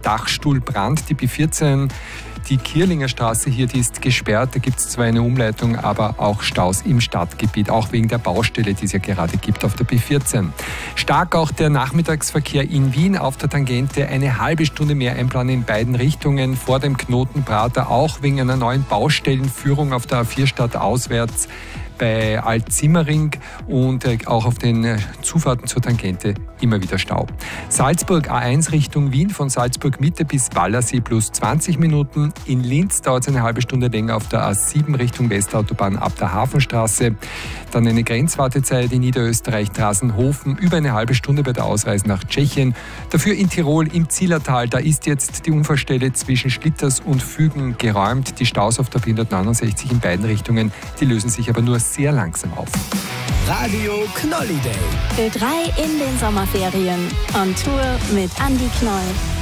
Dachstuhlbrand. Die B14, die Kierlinger Straße hier, die ist gesperrt. Da gibt es zwar eine Umleitung, aber auch Staus im Stadtgebiet, auch wegen der Baustelle, die es ja gerade gibt auf der B14. Stark auch der Nachmittagsverkehr in Wien auf der Tangente. Eine halbe Stunde mehr Einplanen in beiden Richtungen vor dem Knoten Prater, auch wegen einer neuen Baustellenführung auf der A4 stadtauswärts bei Alt-Simmering und auch auf den Zufahrten zur Tangente immer wieder Stau. Salzburg A1 Richtung Wien von Salzburg Mitte bis Wallersee plus 20 Minuten. In Linz dauert es eine halbe Stunde länger auf der A7 Richtung Westautobahn ab der Hafenstraße. Dann eine Grenzwartezeit in Niederösterreich, Trasenhofen, über eine halbe Stunde bei der Ausreise nach Tschechien. Dafür in Tirol im Zillertal, da ist jetzt die Unfallstelle zwischen Schlitters und Fügen geräumt. Die Staus auf der B169 in beiden Richtungen, die lösen sich aber nur sehr langsam auf. Radio Knolli Day. Ö3 in den Sommerferien. On Tour mit Andi Knoll.